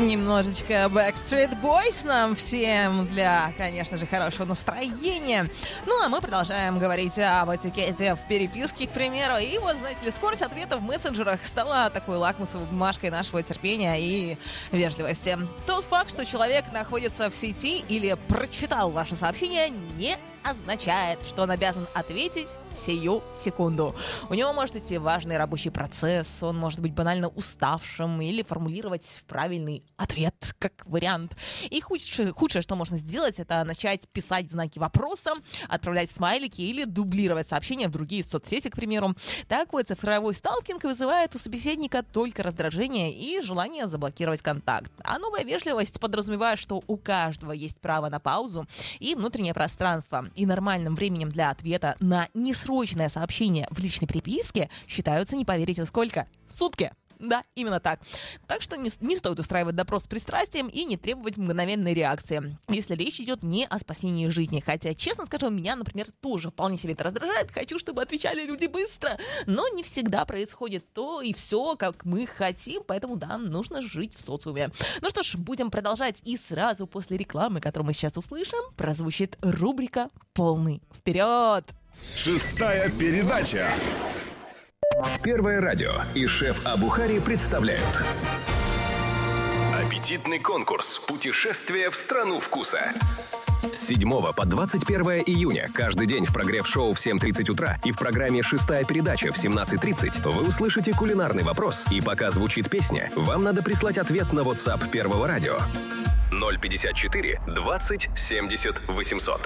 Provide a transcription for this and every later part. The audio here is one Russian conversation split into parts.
Немножечко Backstreet Boys нам всем для, конечно же, хорошего настроения. Ну, а мы продолжаем говорить об этикете в переписке, к примеру. И вот, знаете ли, скорость ответа в мессенджерах стала такой лакмусовой бумажкой нашего терпения и вежливости. Тот факт, что человек находится в сети или прочитал ваше сообщение, не означает, что он обязан ответить сию секунду. У него может идти важный рабочий процесс, он может быть банально уставшим или формулировать правильный ответ как вариант. И худшее, что можно сделать, это начать писать знаки вопроса, отправлять смайлики или дублировать сообщения в другие соцсети, к примеру. Такой цифровой сталкинг вызывает у собеседника только раздражение и желание заблокировать контакт. А новая вежливость подразумевает, что у каждого есть право на паузу и внутреннее пространство. И нормальным временем для ответа на несрочное сообщение в личной переписке считаются, не поверите, сколько? Сутки. Да, именно так. Так что не стоит устраивать допрос с пристрастием и не требовать мгновенной реакции, если речь идет не о спасении жизни. Хотя, честно скажу, меня, например, тоже вполне себе это раздражает. Хочу, чтобы отвечали люди быстро. Но не всегда происходит то и все, как мы хотим. Поэтому, да, нужно жить в социуме. Ну что ж, будем продолжать. И сразу после рекламы, которую мы сейчас услышим, прозвучит рубрика «Полный вперед». Шестая передача. Первое радио и шеф Абухари представляют аппетитный конкурс «Путешествие в страну вкуса». С 7 по 21 июня каждый день в прогрев-шоу в 7:30 утра и в программе «Шестая передача» в 17:30 вы услышите кулинарный вопрос, и пока звучит песня, вам надо прислать ответ на WhatsApp Первого радио 054 20 70 800.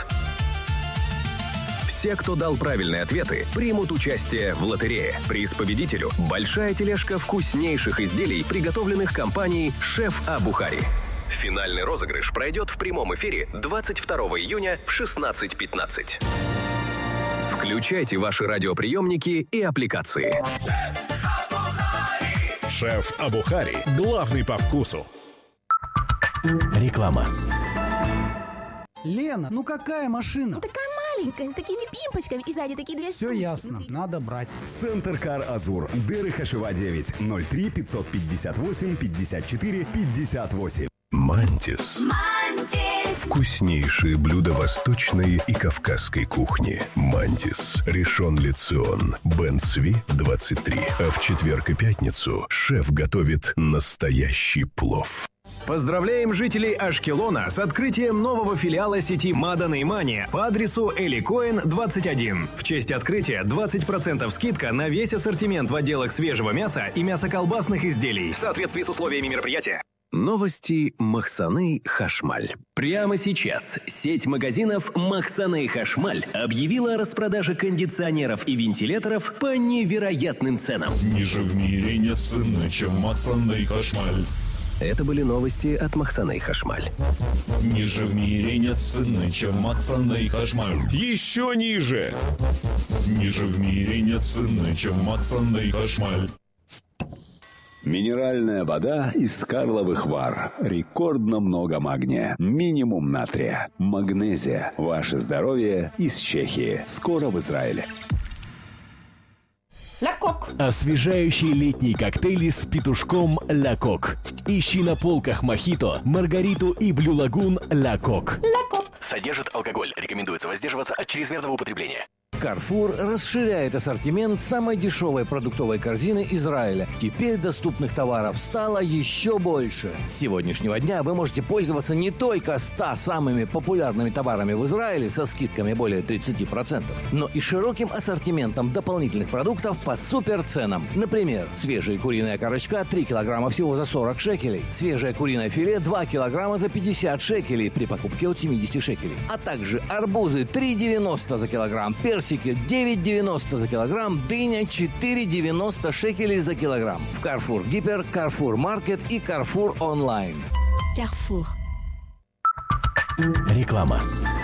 Все, кто дал правильные ответы, примут участие в лотерее. Приз победителю – большая тележка вкуснейших изделий, приготовленных компанией «Шеф Абухари». Финальный розыгрыш пройдет в прямом эфире 22 июня в 16:15. Включайте ваши радиоприемники и аппликации. Шеф Абухари. Главный по вкусу. Реклама. Лена, ну какая машина? Ну такая маленькая, с такими пимпочками и сзади такие две штучки. Все ясно, надо брать. Центр Кар Азур. Дыры Хашева 9 03 558 54 58. Мантис. Вкуснейшие блюда восточной и кавказской кухни. Мантис. Ришон Ле Цион. Бен Цви 23. А в четверг и пятницу шеф готовит настоящий плов. Поздравляем жителей Ашкелона с открытием нового филиала сети Мада Неймани по адресу Эликоин 21. В честь открытия 20% скидка на весь ассортимент в отделах свежего мяса и мясоколбасных изделий в соответствии с условиями мероприятия. Новости Махсаны Хашмаль. Прямо сейчас сеть магазинов Махсаны Хашмаль объявила о распродаже кондиционеров и вентиляторов по невероятным ценам. Ниже в мире нет цены, чем Махсаны Хашмаль. Это были новости от Махсаны Хашмаль. Ниже в мире нет цены, чем Махсаны Хашмаль. Еще ниже. Ниже в мире нет цены, чем Махсаны Хашмаль. Минеральная вода из Карловых Вар. Рекордно много магния. Минимум натрия. Магнезия. Ваше здоровье из Чехии. Скоро в Израиле. Ля Кок. Освежающие летние коктейли с петушком Ля Кок. Ищи на полках Мохито, Маргариту и Блю Лагун Ля Кок. Ля Кок. Содержит алкоголь. Рекомендуется воздерживаться от чрезмерного употребления. Carrefour расширяет ассортимент самой дешевой продуктовой корзины Израиля. Теперь доступных товаров стало еще больше. С сегодняшнего дня вы можете пользоваться не только 100 самыми популярными товарами в Израиле со скидками более 30%, но и широким ассортиментом дополнительных продуктов по суперценам. Например, свежая куриная корочка 3 килограмма всего за 40 шекелей, свежее куриное филе 2 килограмма за 50 шекелей при покупке от 70 шекелей, а также арбузы 3,90 за килограмм, персики 9,90 за килограмм, дыня 4,90 шекелей за килограмм. В Carrefour Гипер, Carrefour Маркет и Carrefour Онлайн. Carrefour. Реклама.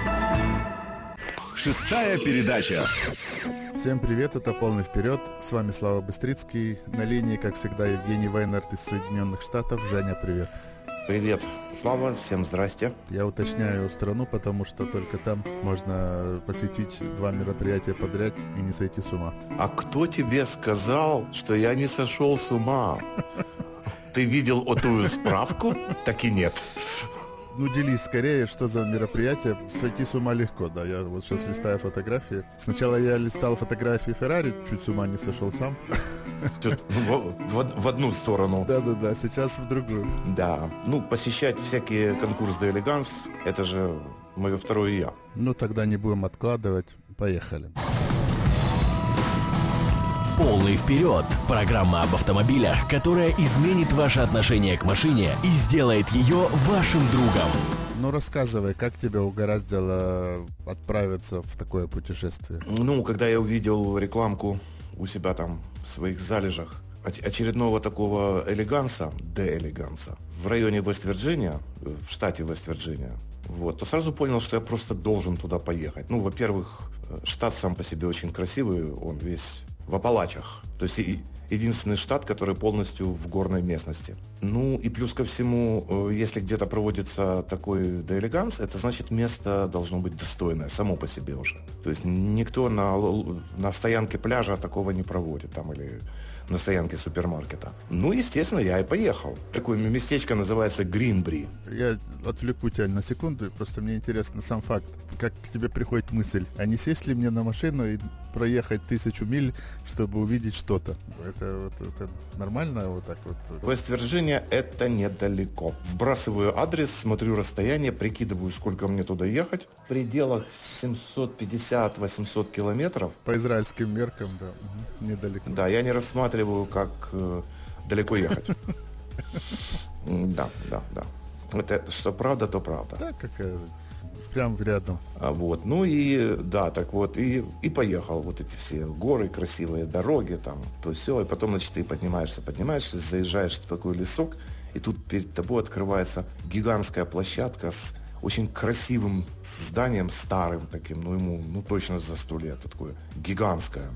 Шестая передача. Всем привет, это «Полный вперед». С вами Слава Быстрицкий. На линии, как всегда, Евгений Вайнард из Соединенных Штатов. Женя, привет. Привет, Слава, всем здрасте. Я уточняю страну, потому что только там можно посетить 2 мероприятия подряд и не сойти с ума. А кто тебе сказал, что я не сошел с ума? Ты видел эту справку? Так и нет. Ну, делись скорее, что за мероприятие. Сойти с ума легко, да. Я вот сейчас листаю фотографии. Сначала я листал фотографии Феррари, чуть с ума не сошел сам. Тут в одну сторону. Да-да-да, сейчас в другую. Да. Ну, посещать всякие конкурсы де элеганс, это же мое второе я. Ну, тогда не будем откладывать. Поехали. Полный вперед! Программа об автомобилях, которая изменит ваше отношение к машине и сделает ее вашим другом. Ну, рассказывай, как тебя угораздило отправиться в такое путешествие? Ну, когда я увидел рекламку у себя там в своих залежах очередного такого элеганса, де элеганса, в районе Вест-Вирджиния, в штате Вест-Вирджиния, вот, то сразу понял, что я просто должен туда поехать. Ну, во-первых, штат сам по себе очень красивый, он весь в Апалачах. То есть единственный штат, который полностью в горной местности. Ну и плюс ко всему, если где-то проводится такой де элеганс, это значит место должно быть достойное, само по себе уже. То есть никто на стоянке пляжа такого не проводит там или на стоянке супермаркета. Ну, естественно, я и поехал. Такое местечко называется Гринбри. Я отвлеку тебя на секунду, просто мне интересно сам факт. Как к тебе приходит мысль, а не сесть ли мне на машину и проехать 1000 миль, чтобы увидеть что-то? Это нормально вот так вот? Вест-Вирджиния — это недалеко. Вбрасываю адрес, смотрю расстояние, прикидываю, сколько мне туда ехать. В пределах 750-800 километров. По израильским меркам, да, недалеко. Да, я не рассматриваю, как далеко ехать. Да. Это что правда, то правда. Да, какая прям рядом. Вот, ну и да, так вот, и поехал. Вот эти все горы, красивые дороги, там, то все. И потом, значит, ты поднимаешься, заезжаешь в такой лесок, и тут перед тобой открывается гигантская площадка с очень красивым зданием, старым таким, ну ему, точно за 100 лет, такое гигантское.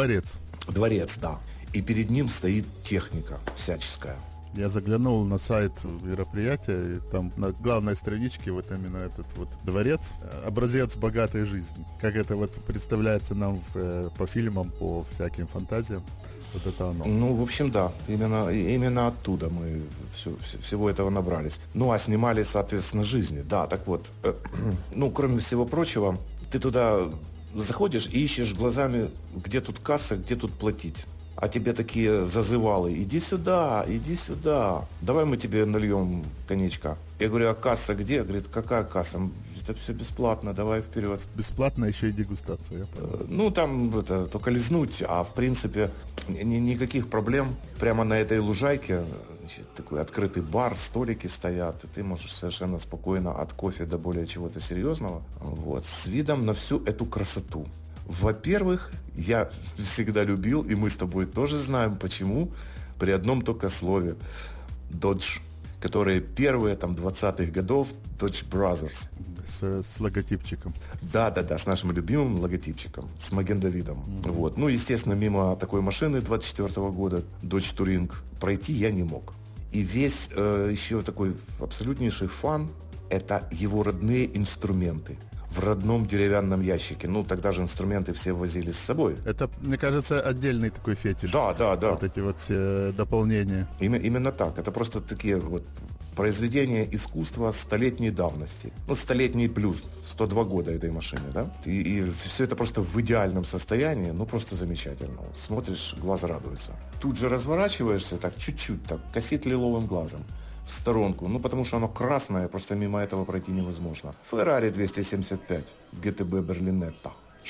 Дворец, да. И перед ним стоит техника всяческая. Я заглянул на сайт мероприятия, и там на главной страничке вот именно этот вот дворец, образец богатой жизни. Как это вот представляется нам по фильмам, по всяким фантазиям. Вот это оно. Ну, в общем, да. Именно оттуда мы всего этого набрались. Ну, а снимали, соответственно, жизни. Да, так вот. Ну, кроме всего прочего, ты туда заходишь и ищешь глазами, где тут касса, где тут платить. А тебе такие зазывалы: иди сюда, давай мы тебе нальем коньячка. Я говорю, а касса где? Говорит, какая касса? Это все бесплатно, давай вперед. Бесплатно еще и дегустация, я понял. Ну, там это только лизнуть, а в принципе никаких проблем. Прямо на этой лужайке, значит, такой открытый бар, столики стоят, и ты можешь совершенно спокойно от кофе до более чего-то серьезного, вот, с видом на всю эту красоту. Во-первых, я всегда любил, и мы с тобой тоже знаем почему, при одном только слове: Dodge, которые первые там 20-х годов, Dodge Brothers. С логотипчиком. Да, с нашим любимым логотипчиком, с Маген-Давидом. Вот. Ну, естественно, мимо такой машины 24-го года, Dodge Touring, пройти я не мог. И весь еще такой абсолютнейший фан — это его родные инструменты. В родном деревянном ящике. Ну, тогда же инструменты все возили с собой. Это, мне кажется, отдельный такой фетиш. Да. Вот эти вот все дополнения. Именно так. Это просто такие вот произведения искусства столетней давности. Ну, столетний плюс. 102 года этой машине, да? И все это просто в идеальном состоянии. Ну, просто замечательно. Смотришь, глаз радуется. Тут же разворачиваешься так чуть-чуть, так, косит лиловым глазом в сторонку, ну потому что оно красное, просто мимо этого пройти невозможно. Ferrari 275 GTB Berlinetta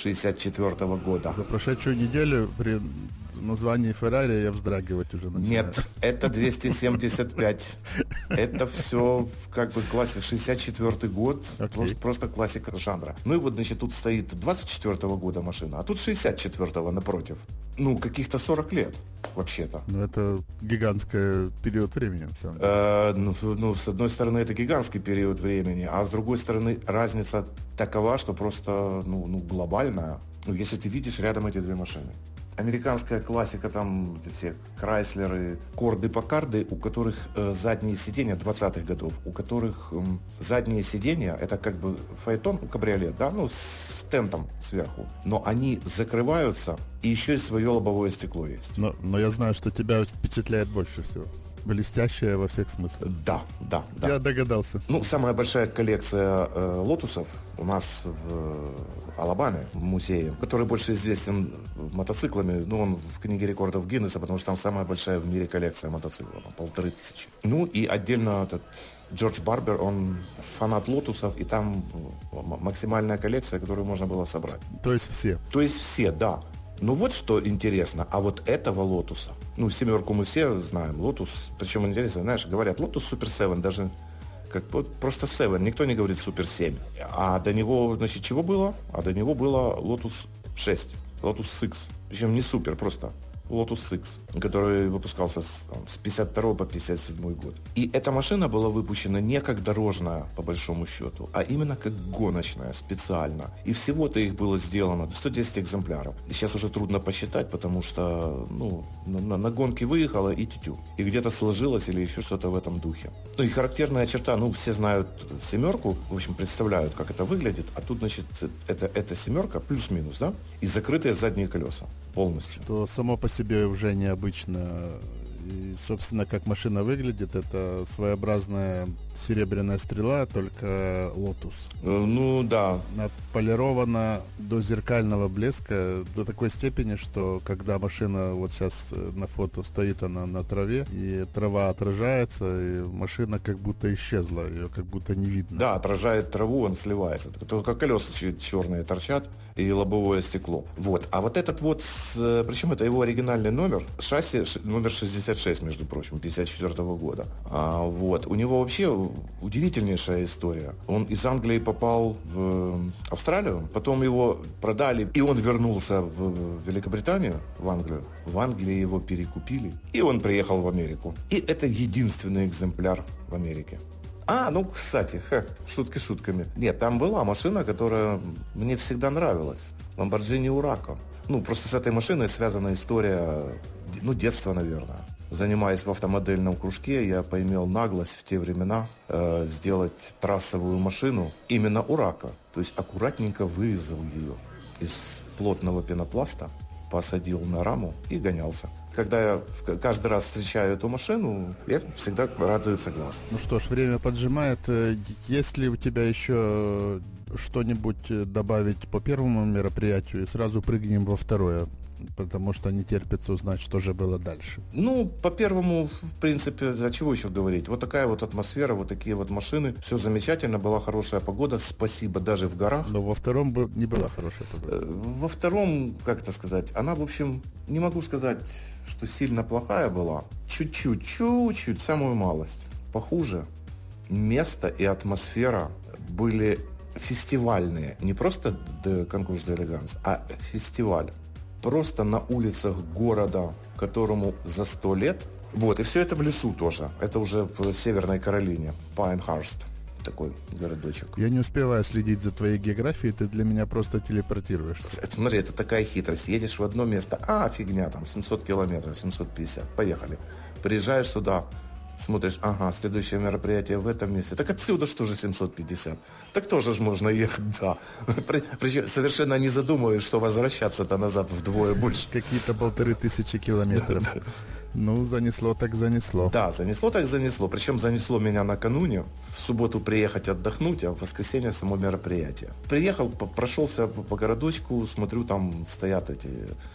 64-го года. За прошедшую неделю при названии Ferrari я вздрагивать уже начинаю. Нет, это 275. Это все как бы классе 64-й год. Просто классика жанра. Ну и вот, значит, тут стоит 24-го года машина, а тут 64-го напротив. Ну, каких-то 40 лет, вообще-то. Ну, это гигантский период времени, на самом деле. Ну, с одной стороны, это гигантский период времени, а с другой стороны, разница такова, что просто, глобальная. Ну, если ты видишь рядом эти две машины. Американская классика, там все Крайслеры, Корды-Покарды, у которых задние сиденья 20-х годов, у которых задние сиденья, это как бы фаэтон, кабриолет, да, с тентом сверху, но они закрываются, и еще и свое лобовое стекло есть. Но я знаю, что тебя впечатляет больше всего. блестящая во всех смыслах. Да. Я догадался. Ну, самая большая коллекция лотусов у нас в Алабаме, в музее, который больше известен мотоциклами. Ну, он в книге рекордов Гиннесса, потому что там самая большая в мире коллекция мотоциклов, 1500. Ну, и отдельно этот Джордж Барбер, он фанат лотусов, и там максимальная коллекция, которую можно было собрать. То есть все? То есть все, да. Ну вот что интересно, а вот этого лотуса, ну, семерку мы все знаем, лотус, причем интересно, знаешь, говорят, лотус Супер 7, даже как вот просто 7, никто не говорит Супер 7. А до него, значит, чего было? А до него было Lotus 6, Lotus 6, причем не Супер, просто Lotus X, который выпускался с 52 по 57 год. И эта машина была выпущена не как дорожная, по большому счету, а именно как гоночная, специально. И всего-то их было сделано 110 экземпляров. И сейчас уже трудно посчитать, потому что, ну, на гонке выехала и тю-тю. И где-то сложилось или еще что-то в этом духе. Ну и характерная черта, ну, все знают семерку, в общем, представляют, как это выглядит. А тут, значит, это семерка плюс-минус, да? И закрытые задние колеса полностью. То само по себе уже необычно. И, собственно, как машина выглядит, это своеобразная серебряная стрела, только Lotus. Ну, да. Отполирована до зеркального блеска до такой степени, что когда машина вот сейчас на фото стоит она на траве, и трава отражается, и машина как будто исчезла, ее как будто не видно. Да, отражает траву, он сливается. Только колеса черные торчат и лобовое стекло. Вот. А вот этот вот, причем это его оригинальный номер, шасси номер 66, между прочим, 54 года. Вот. У него вообще удивительнейшая история. Он из Англии попал в Австралию, потом его продали, и он вернулся в Великобританию, в Англию. В Англии его перекупили, и он приехал в Америку. И это единственный экземпляр в Америке. Ну, кстати, шутки шутками. Нет, там была машина, которая мне всегда нравилась. Lamborghini Huracan. Ну, просто с этой машиной связана история, ну, детства, наверное. Занимаясь в автомодельном кружке, я поимел наглость в те времена сделать трассовую машину именно Huracan. То есть аккуратненько вырезал ее из плотного пенопласта, посадил на раму и гонялся. Когда я каждый раз встречаю эту машину, я всегда радуется глаз. Ну что ж, время поджимает. Есть ли у тебя еще что-нибудь добавить по первому мероприятию, и сразу прыгнем во второе? Потому что не терпится узнать, что же было дальше. Ну, по первому, в принципе, о чего еще говорить? Вот такая вот атмосфера, вот такие вот машины. Все замечательно, была хорошая погода, спасибо, даже в горах. Но во втором не была хорошая погода. Во втором, как это сказать, она, в общем, не могу сказать, что сильно плохая была. Чуть-чуть, самую малость. Похуже. Место и атмосфера были фестивальные. Не просто конкурс d'Elegance, а фестиваль. Просто на улицах города, которому за 100 лет. Вот, и все это в лесу тоже. Это уже в Северной Каролине. Пайнхарст. Такой городочек. Я не успеваю следить за твоей географией, ты для меня просто телепортируешься. Смотри, это такая хитрость. Едешь в одно место, фигня, там 700 километров, 750. Поехали. Приезжаешь туда, смотришь, следующее мероприятие в этом месте. Так отсюда что же 750? Так тоже же можно ехать, да. Причем совершенно не задумываясь, что возвращаться-то назад вдвое больше. Какие-то 1500 километров. Ну, занесло так занесло. Да, занесло так занесло. Причем занесло меня накануне. В субботу приехать отдохнуть, а в воскресенье само мероприятие. Приехал, прошелся по городочку, смотрю, там стоят эти...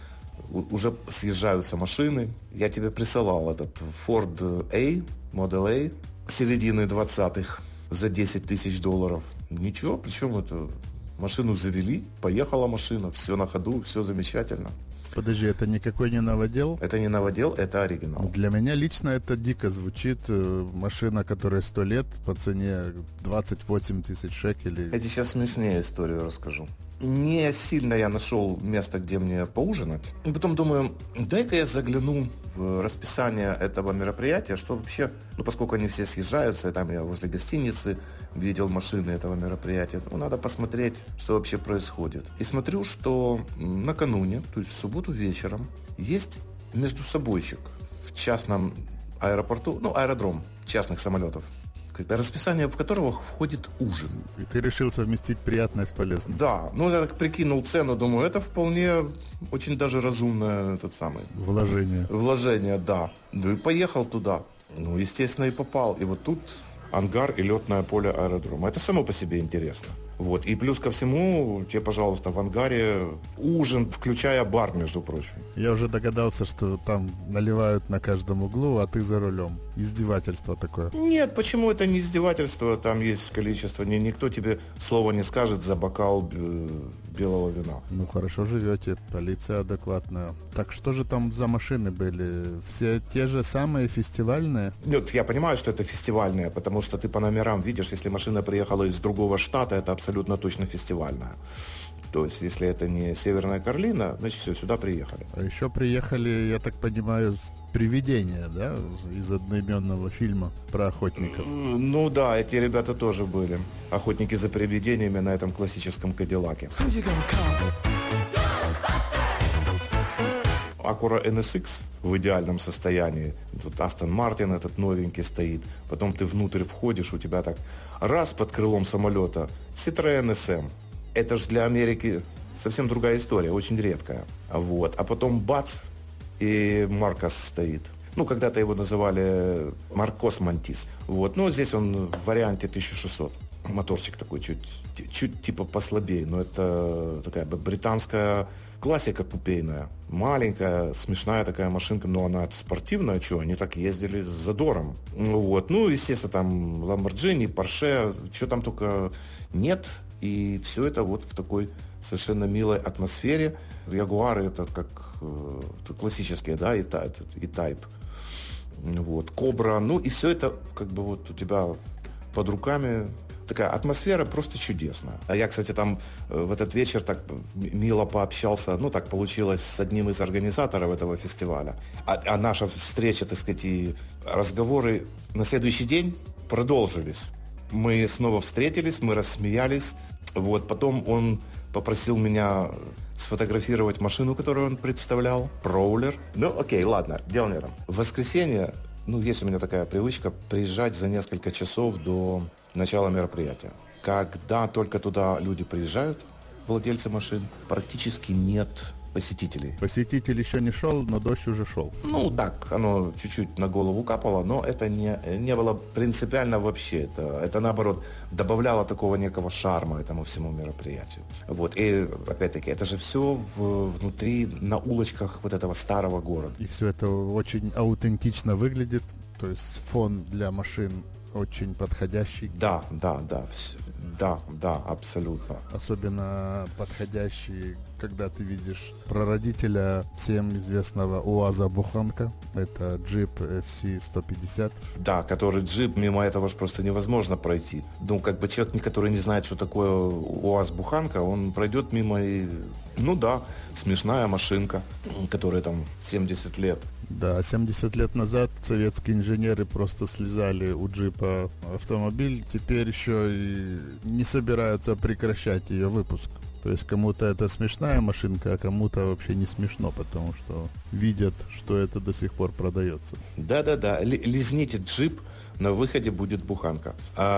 Уже съезжаются машины. Я тебе присылал этот Ford A, Model A, середины 20-х за $10 тысяч. Ничего, причем это машину завели, поехала машина, все на ходу, все замечательно. Подожди, это никакой не новодел? Это не новодел, это оригинал. Для меня лично это дико звучит. Машина, которая 100 лет, по цене 28 тысяч шекелей. Я тебе сейчас смешнее историю расскажу. Не сильно я нашел место, где мне поужинать. И потом думаю, дай-ка я загляну в расписание этого мероприятия, что вообще, поскольку они все съезжаются, и там я возле гостиницы видел машины этого мероприятия, надо посмотреть, что вообще происходит. И смотрю, что накануне, то есть в субботу вечером, есть междусобойчик в частном аэропорту, аэродром частных самолетов, расписание в которого входит ужин. И ты решил совместить приятное с полезным. Да, я так прикинул цену, думаю, это вполне очень даже разумное Вложение, да. Ну и поехал туда. Ну, естественно, и попал. И вот тут ангар и летное поле аэродрома. Это само по себе интересно. Вот. И плюс ко всему, тебе, пожалуйста, в ангаре ужин, включая бар, между прочим. Я уже догадался, что там наливают на каждом углу, а ты за рулем. Издевательство такое. Нет, почему это не издевательство? Там есть количество. Никто тебе слова не скажет за бокал белого вина. Ну, хорошо живете, полиция адекватная. Так что же там за машины были? Все те же самые фестивальные? Нет, я понимаю, что это фестивальные, потому что ты по номерам видишь, если машина приехала из другого штата, это абсолютно точно фестивальная. То есть, если это не Северная Каролина, значит, все, сюда приехали. А еще приехали, я так понимаю, привидения, да, из одноименного фильма про охотников. Ну да, эти ребята тоже были. Охотники за привидениями на этом классическом Кадиллаке. Acura NSX в идеальном состоянии. Тут Aston Martin этот новенький стоит. Потом ты внутрь входишь, у тебя так раз под крылом самолета Citroën SM. Это же для Америки совсем другая история, очень редкая. Вот. А потом бац, и Маркос стоит. Ну, когда-то его называли Маркос Мантис. Вот. Но здесь он в варианте 1600. Моторчик такой чуть типа послабее. Но это такая британская классика купейная. Маленькая, смешная такая машинка, но она спортивная. Что, они так ездили с задором. Вот. Ну, естественно, там Lamborghini, Porsche, что там только нет. И все это вот в такой совершенно милой атмосфере. Ягуары это как классические, да, и Type. Вот. Кобра. Ну, и все это как бы вот у тебя под руками. Такая атмосфера просто чудесная. А я, кстати, там в этот вечер так мило пообщался, ну, так получилось, с одним из организаторов этого фестиваля. А наша встреча, так сказать, и разговоры на следующий день продолжились. Мы снова встретились, мы рассмеялись. Вот, потом он попросил меня сфотографировать машину, которую он представлял, Prowler. Ну, окей, ладно, дело не в этом. В воскресенье, ну, есть у меня такая привычка приезжать за несколько часов до начала мероприятия. Когда только туда люди приезжают, владельцы машин, практически нет посетителей. Посетитель еще не шел, но дождь уже шел. Ну, так, оно чуть-чуть на голову капало, но это не было принципиально вообще. Это наоборот, добавляло такого некого шарма этому всему мероприятию. Вот. И, опять-таки, это же все внутри, на улочках вот этого старого города. И все это очень аутентично выглядит. То есть фон для машин очень подходящий. Да, абсолютно. Особенно подходящий, когда ты видишь прародителя всем известного УАЗа Буханка. Это джип FC-150. Да, который джип, мимо этого же просто невозможно пройти. Ну, как бы человек, который не знает, что такое УАЗ Буханка, он пройдет мимо и... Ну да, смешная машинка, которая там 70 лет. Да, 70 лет назад советские инженеры просто слезали у джипа автомобиль, теперь еще и не собираются прекращать ее выпуск. То есть кому-то это смешная машинка, а кому-то вообще не смешно, потому что видят, что это до сих пор продается. Да, лизните джип, на выходе будет буханка.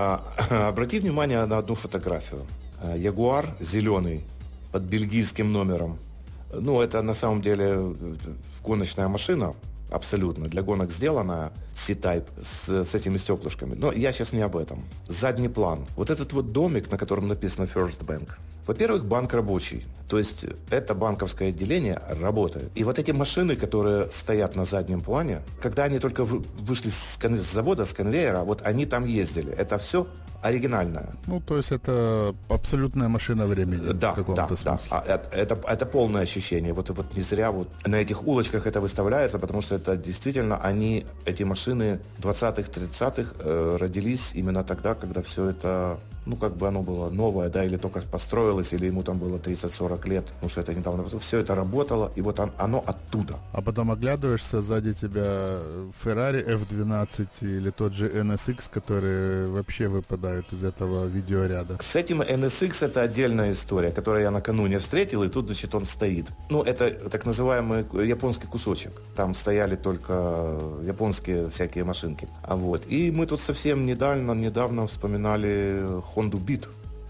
Обрати внимание на одну фотографию. Ягуар зеленый под бельгийским номером. Ну, это на самом деле гоночная машина, абсолютно, для гонок сделанная, C-Type, с этими стеклышками. Но я сейчас не об этом. Задний план. Вот этот вот домик, на котором написано First Bank. Во-первых, банк рабочий. То есть это банковское отделение работает. И вот эти машины, которые стоят на заднем плане, когда они только вышли с завода, с конвейера, вот они там ездили. Это все оригинальное. Ну, то есть это абсолютная машина времени. Да, в каком-то смысле. Это полное ощущение. Вот не зря вот на этих улочках это выставляется, потому что это действительно эти машины 20-х, 30-х родились именно тогда, когда все это, ну, как бы оно было новое, да, или только построилось, или ему там было 30-40 лет, потому что это недавно, все это работало, и вот оно оттуда. А потом оглядываешься, сзади тебя Ferrari F12 или тот же NSX, которые вообще выпадают из этого видеоряда. С этим NSX это отдельная история, которую я накануне встретил, и тут, значит, он стоит. Ну, это так называемый японский кусочек. Там стояли только японские всякие машинки. И мы тут совсем недавно вспоминали Honda Beat.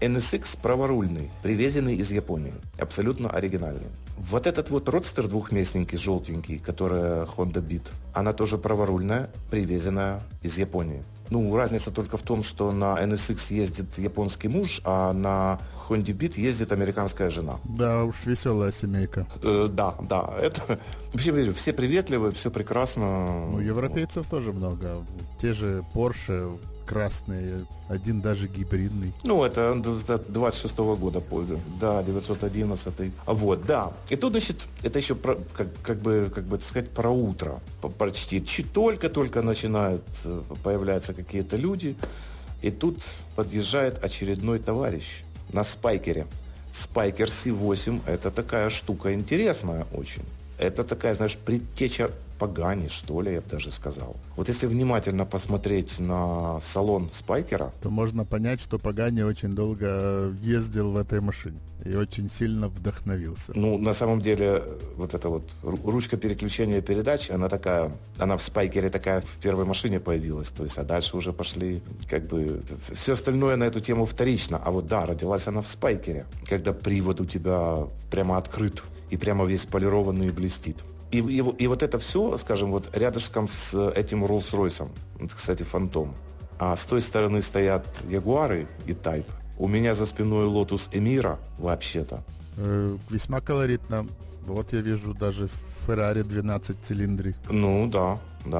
NSX праворульный, привезенный из Японии. Абсолютно оригинальный. Вот этот вот родстер двухместненький, желтенький, который Honda Beat, она тоже праворульная, привезенная из Японии. Ну, разница только в том, что на NSX ездит японский муж, а на Honda Beat ездит американская жена. Да уж, веселая семейка. Да. Это... Вообще, говорю, все приветливые, все прекрасно. Ну, европейцев тоже много. Те же Porsche красные, один даже гибридный. Ну, это 26-го года, да, 911. Вот, да. И тут, значит, это еще про, как бы сказать, про утро. Почти только начинают появляться какие-то люди, и тут подъезжает очередной товарищ на спайкере. Спайкер C8 – это такая штука интересная очень. Это такая, знаешь, предтеча Пагани, что ли, я бы даже сказал. Вот если внимательно посмотреть на салон спайкера, то можно понять, что Пагани очень долго ездил в этой машине и очень сильно вдохновился. Ну, на самом деле, вот эта вот ручка переключения передач, она в спайкере такая в первой машине появилась, то есть, а дальше уже пошли, как бы, все остальное на эту тему вторично. А вот да, родилась она в спайкере, когда привод у тебя прямо открыт и прямо весь полированный и блестит. И вот это все, скажем, вот рядышком с этим Роллс-Ройсом, вот, кстати, Фантом. А с той стороны стоят Ягуары и Тайп. У меня за спиной Лотус Эмира, вообще-то. Весьма колоритно. Вот я вижу даже Феррари 12 цилиндрик. Ну, да.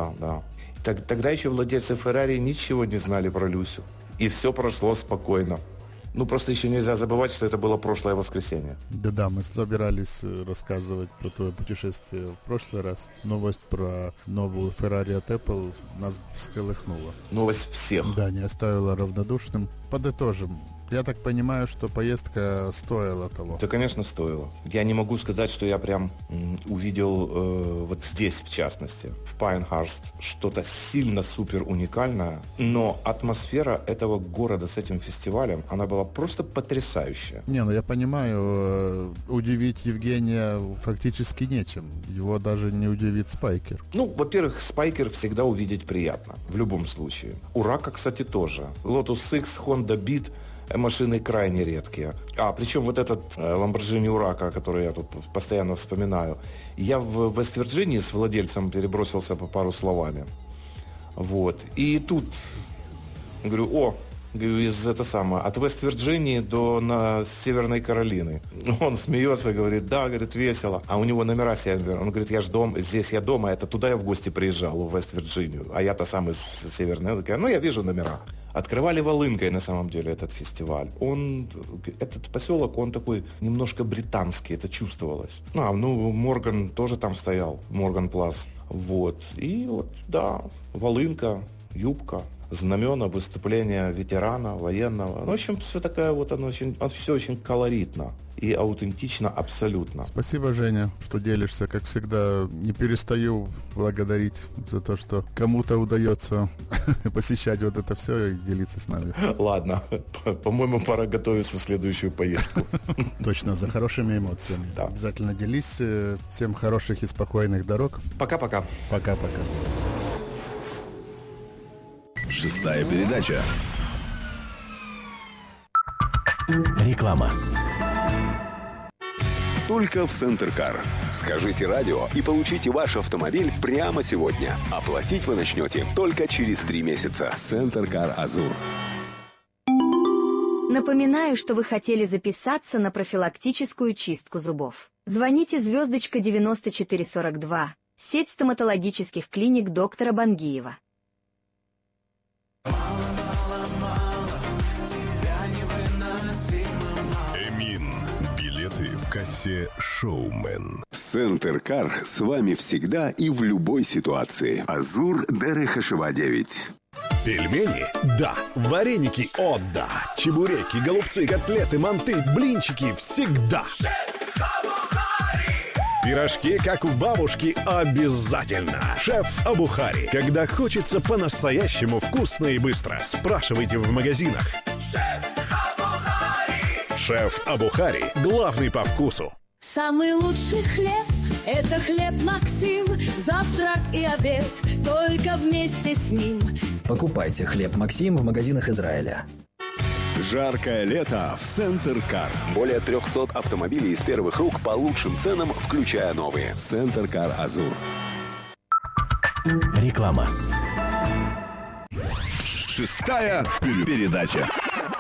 Тогда еще владельцы Феррари ничего не знали про Люсю. И все прошло спокойно. Ну, просто еще нельзя забывать, что это было прошлое воскресенье. Да, мы собирались рассказывать про твое путешествие в прошлый раз. Новость про новую Ferrari от Apple нас всколыхнула. Новость всех. Да, не оставила равнодушным. Подытожим. Я так понимаю, что поездка стоила того. Да, конечно, стоила. Я не могу сказать, что я прям увидел вот здесь, в частности, в Пайнхарст, что-то сильно супер уникальное, но атмосфера этого города с этим фестивалем, она была просто потрясающая. Не, ну я понимаю, удивить Евгения фактически нечем. Его даже не удивит Спайкер. Ну, во-первых, Спайкер всегда увидеть приятно, в любом случае. Урака, кстати, тоже. Lotus X, Honda Beat — машины крайне редкие. Причем вот этот Lamborghini Huracan, который я тут постоянно вспоминаю, я в Вест-Вирджинии с владельцем перебросился по пару словами. Вот. И тут говорю, от Вест-Вирджинии до Северной Каролины. Он смеется, говорит, да, говорит, весело. А у него номера Север. Он говорит, здесь я дома, это туда я в гости приезжал, в Вест-Вирджинию. А я-то сам из Северной. Я вижу номера. Открывали волынкой, на самом деле, этот фестиваль. Этот поселок, он такой немножко британский, это чувствовалось. Морган тоже там стоял, Морган Плас. Вот. И вот, да, волынка, юбка, знамена, выступления ветерана, военного. В общем, все такое вот, все очень колоритно и аутентично абсолютно. Спасибо, Женя, что делишься. Как всегда, не перестаю благодарить за то, что кому-то удается посещать вот это все и делиться с нами. Ладно, по-моему, пора готовиться в следующую поездку. Точно, за хорошими эмоциями. Да. Обязательно делись. Всем хороших и спокойных дорог. Пока-пока. Пока-пока. Шестая передача. Реклама. Только в Центркар. Скажите радио и получите ваш автомобиль прямо сегодня. Оплатить вы начнете только через 3 месяца. Центркар Азур. Напоминаю, что вы хотели записаться на профилактическую чистку зубов. Звоните звездочка 9442. Сеть стоматологических клиник доктора Бангиева. Билеты в кассе «Шоумен». Центркар с вами всегда и в любой ситуации. Азур Дерехашева 9. Пельмени? Да. Вареники? О, да. Чебуреки, голубцы, котлеты, манты, блинчики всегда. Пирожки, как у бабушки, обязательно. Шеф Абухари. Когда хочется по-настоящему вкусно и быстро, спрашивайте в магазинах. Шеф Абухари. Главный по вкусу. Самый лучший хлеб – это хлеб Максим. Завтрак и обед только вместе с ним. Покупайте хлеб Максим в магазинах Израиля. Жаркое лето в Центр Кар. Более 300 автомобилей из первых рук по лучшим ценам, включая новые. Центр Кар Азур. Реклама. Шестая передача.